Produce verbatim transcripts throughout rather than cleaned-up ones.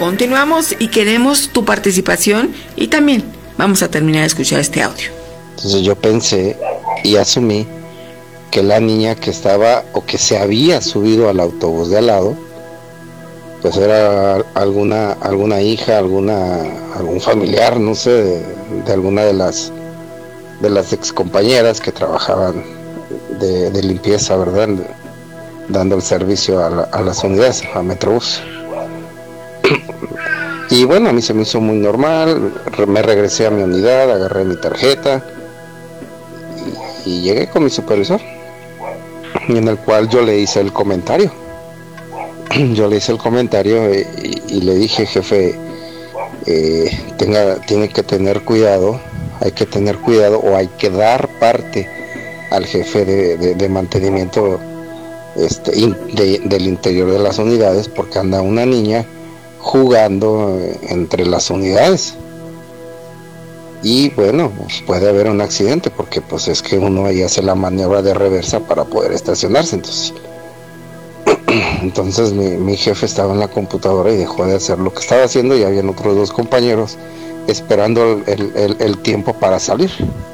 Continuamos y queremos tu participación y también vamos a terminar de escuchar este audio. Entonces yo pensé y asumí que la niña que estaba o que se había subido al autobús de al lado, pues era alguna alguna hija, alguna algún familiar, no sé, de, de alguna de las de las excompañeras que trabajaban de, de limpieza, ¿verdad? Dando el servicio a, la, a las unidades, a Metrobús. Y bueno, a mí se me hizo muy normal, me regresé a mi unidad, agarré mi tarjeta y, y llegué con mi supervisor, en el cual yo le hice el comentario. Yo le hice el comentario y, y le dije, jefe, eh, tenga, tiene que tener cuidado, hay que tener cuidado o hay que dar parte al jefe de, de, de mantenimiento este, in, de, del interior de las unidades, porque anda una niña jugando entre las unidades y bueno, pues puede haber un accidente porque pues es que uno ahí hace la maniobra de reversa para poder estacionarse. Entonces entonces mi, mi jefe estaba en la computadora y dejó de hacer lo que estaba haciendo y habían otros dos compañeros esperando el, el, el tiempo para salir.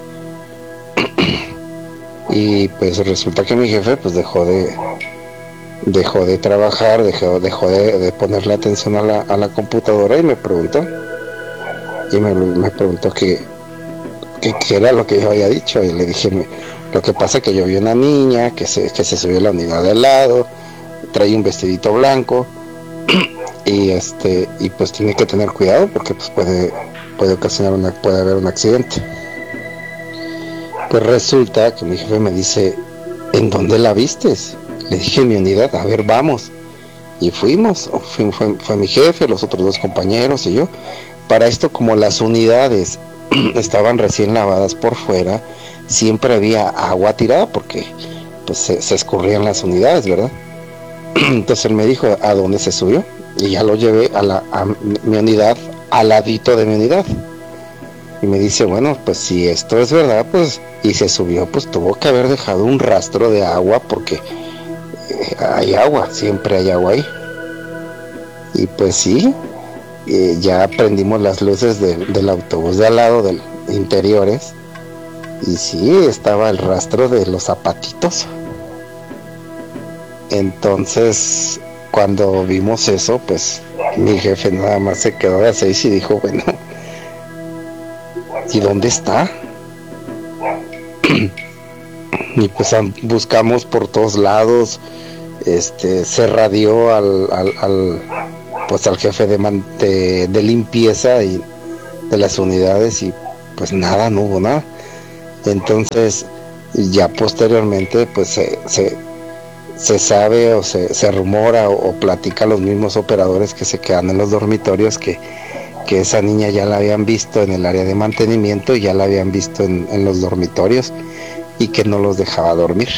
Y pues resulta que mi jefe pues dejó de dejó de trabajar, dejó, dejó de, de ponerle atención a la, a la computadora y me preguntó y me, me preguntó que, que, que era lo que yo había dicho y le dije, me, lo que pasa es que yo vi una niña que se, que se subió a la unidad de al lado, trae un vestidito blanco y este y pues tiene que tener cuidado porque pues puede puede ocasionar una puede haber un accidente. Pues resulta que mi jefe me dice, ¿en dónde la vistes? Le dije, en mi unidad, a ver, vamos. Y fuimos, fue, fue, fue mi jefe, los otros dos compañeros y yo. Para esto, como las unidades estaban recién lavadas por fuera, siempre había agua tirada porque pues se, se escurrían las unidades, ¿verdad? Entonces él me dijo, ¿a dónde se subió? Y ya lo llevé a, la, a mi unidad, al ladito de mi unidad. Y me dice, bueno, pues si esto es verdad, pues, y se subió, pues tuvo que haber dejado un rastro de agua porque eh, hay agua, siempre hay agua ahí. Y pues sí, eh, ya prendimos las luces de, del autobús de al lado, del interiores, y sí, estaba el rastro de los zapatitos. Entonces, cuando vimos eso, pues mi jefe nada más se quedó a seis y dijo, bueno, ¿y dónde está? Y pues buscamos por todos lados, este, se radió al, al, al pues al jefe de, man, de, de limpieza y de las unidades y pues nada, no hubo nada. Entonces ya posteriormente pues se, se, se sabe o se, se rumora o, o platica a los mismos operadores que se quedan en los dormitorios que, que esa niña ya la habían visto en el área de mantenimiento y ya la habían visto en, en los dormitorios y que no los dejaba dormir.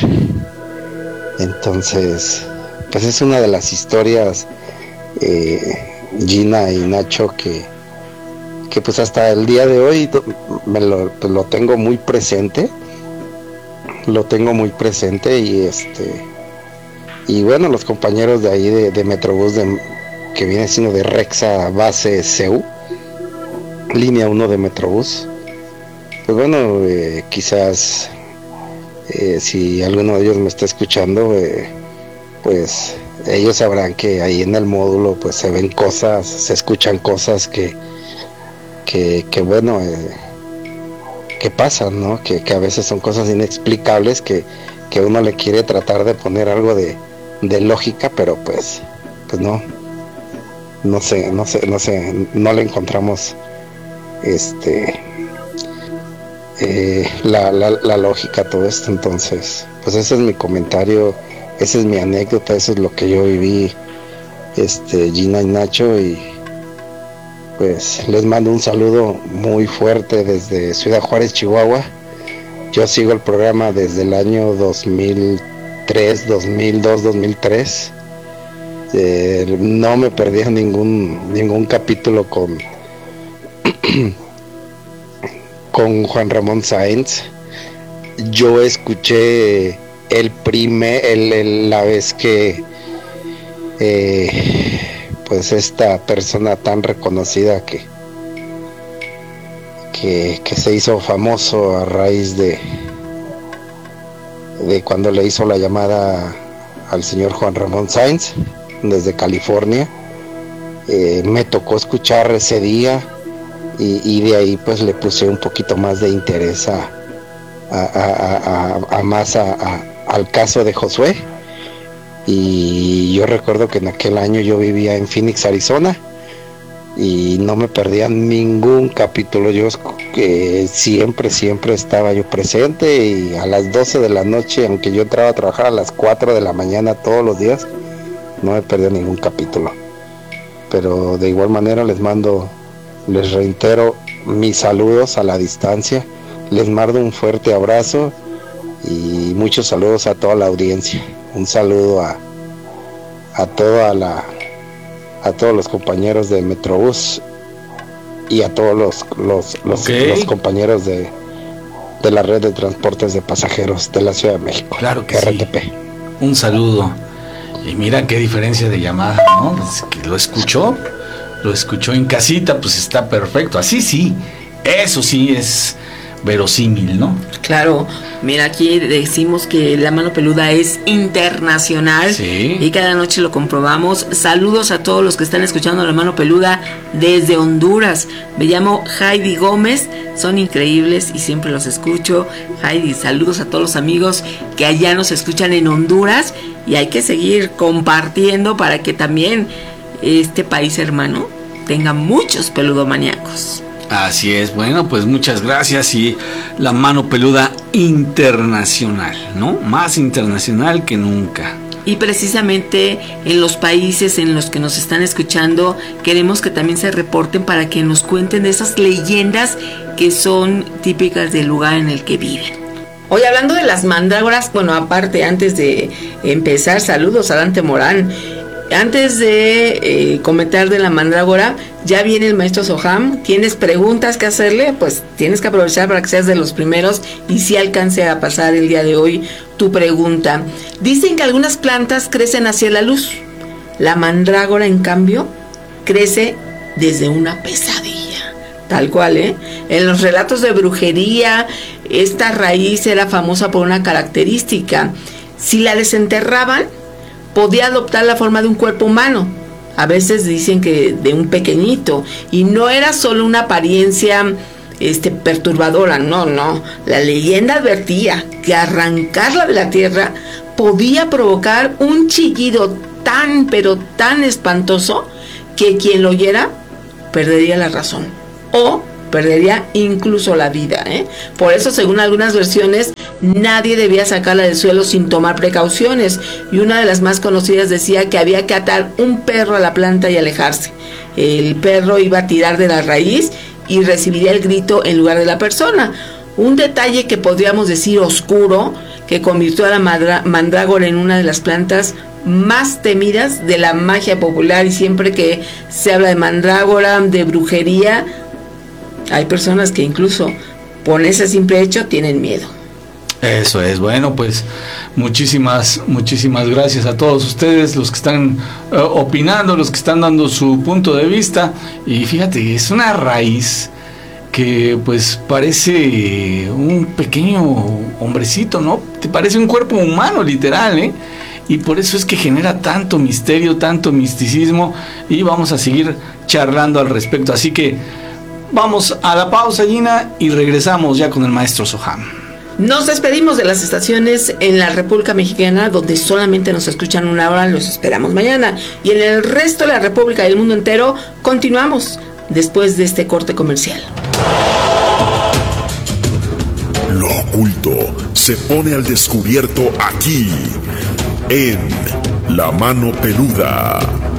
Entonces pues es una de las historias, eh, Gina y Nacho, que que pues hasta el día de hoy me lo, pues lo tengo muy presente, lo tengo muy presente y este y bueno, los compañeros de ahí de, de Metrobús de, que viene siendo de Rexa Base C U, línea uno de Metrobús, pues bueno, eh, quizás eh, si alguno de ellos me está escuchando, eh, pues ellos sabrán que ahí en el módulo pues se ven cosas, se escuchan cosas que que, que bueno, eh, que pasan, ¿no? Que, que a veces son cosas inexplicables que, que uno le quiere tratar de poner algo de, de lógica, pero pues, pues no, no sé, no sé, no sé, no le encontramos este eh, la, la, la lógica a todo esto. Entonces, pues ese es mi comentario, esa es mi anécdota, eso es lo que yo viví, este, Gina y Nacho, y pues les mando un saludo muy fuerte desde Ciudad Juárez, Chihuahua. Yo sigo el programa desde el año dos mil tres, dos mil dos, dos mil tres. Eh, no me perdí ningún ningún capítulo con con Juan Ramón Sáenz. Yo escuché el primer el, el, la vez que eh, pues esta persona tan reconocida que, que, que se hizo famoso a raíz de, de cuando le hizo la llamada al señor Juan Ramón Sáenz desde California. Eh, me tocó escuchar ese día y, y de ahí pues le puse un poquito más de interés a, a, a, a, a más a, a, al caso de Josué. Y yo recuerdo que en aquel año yo vivía en Phoenix, Arizona, y no me perdía ningún capítulo. Yo eh, siempre, siempre estaba yo presente, y a las doce de la noche, aunque yo entraba a trabajar a las cuatro de la mañana todos los días, no me perdía ningún capítulo. Pero de igual manera les mando, les reitero mis saludos a la distancia, les mando un fuerte abrazo y muchos saludos a toda la audiencia. Un saludo a, a toda la a todos los compañeros de Metrobús y a todos los los, los, okay. los compañeros de, de la red de transportes de pasajeros de la Ciudad de México. Claro que R T P. Sí. Un saludo. Y mira qué diferencia de llamada, ¿no? Pues que lo escuchó, lo escuchó en casita, pues está perfecto. Así sí, eso sí es verosímil, ¿no? Claro, mira, aquí decimos que La Mano Peluda es internacional, sí, y cada noche lo comprobamos. Saludos a todos los que están escuchando La Mano Peluda desde Honduras. Me llamo Heidi Gómez, son increíbles y siempre los escucho. Heidi, saludos a todos los amigos que allá nos escuchan en Honduras, y hay que seguir compartiendo para que también este país hermano tenga muchos peludomaníacos. Así es, bueno, pues muchas gracias. Y La Mano Peluda internacional, ¿no? Más internacional que nunca. Y precisamente en los países en los que nos están escuchando, queremos que también se reporten para que nos cuenten de esas leyendas que son típicas del lugar en el que viven. Hoy hablando de las mandrágoras, bueno, aparte, antes de empezar, saludos a Dante Morán. Antes de eh, comentar de la mandrágora, ya viene el maestro Soham. ¿Tienes preguntas que hacerle? Pues tienes que aprovechar para que seas de los primeros y si alcance a pasar el día de hoy tu pregunta. Dicen que algunas plantas crecen hacia la luz. La mandrágora, en cambio, crece desde una pesadilla. Tal cual, ¿eh? En los relatos de brujería, esta raíz era famosa por una característica. Si la desenterraban, podía adoptar la forma de un cuerpo humano. A veces dicen que de un pequeñito. Y no era solo una apariencia este, perturbadora, no, no. La leyenda advertía que arrancarla de la tierra podía provocar un chillido tan, pero tan espantoso que quien lo oyera perdería la razón. O perdería incluso la vida, ¿eh? Por eso, según algunas versiones, nadie debía sacarla del suelo sin tomar precauciones, y una de las más conocidas decía que había que atar un perro a la planta y alejarse. El perro iba a tirar de la raíz y recibiría el grito en lugar de la persona. Un detalle que podríamos decir oscuro, que convirtió a la mandra- mandrágora en una de las plantas más temidas de la magia popular, y siempre que se habla de mandrágora, de brujería, hay personas que incluso por ese simple hecho tienen miedo. Eso es, bueno, pues muchísimas, muchísimas gracias a todos ustedes, los que están uh, opinando, los que están dando su punto de vista. Y fíjate, es una raíz que pues parece un pequeño hombrecito, ¿no? Te parece un cuerpo humano, literal, ¿eh? Y por eso es que genera tanto misterio, tanto misticismo, y vamos a seguir charlando al respecto. Así que vamos a la pausa, Gina, y regresamos ya con el maestro Soham. Nos despedimos de las estaciones en la República Mexicana, donde solamente nos escuchan una hora. Los esperamos mañana. Y en el resto de la República y el mundo entero, continuamos después de este corte comercial. Lo oculto se pone al descubierto aquí, en La Mano Peluda.